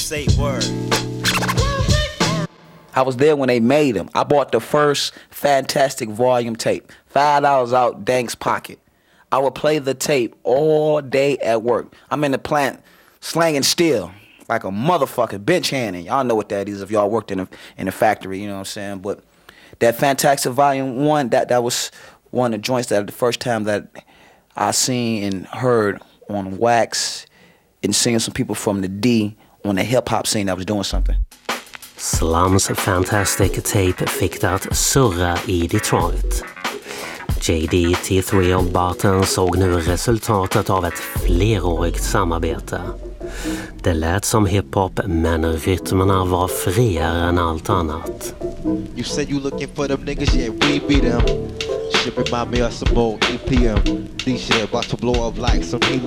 say word. I was there when they made them. I bought the first Fantastic volume tape. $5 out Dank's pocket. I would play the tape all day at work. I'm in the plant slanging steel like a motherfucker, bench handing. Y'all know what that is if y'all worked in a factory, you know what I'm saying? But that Fantastic Volume 1, that was one of the joints that the first time that I seen and heard on wax and seeing some people from the D on the hip-hop scene that was doing something. Slums Fantastic Tape fick det att surra i Detroit. JD, T3 och Barton såg nu resultatet av ett flerårigt samarbete. Det lät som hiphop, men rytmerna var friare än allt annat. You said you looking for them niggas, yeah, we be them. Shit remind me of some old EPM. These shit about to blow up like some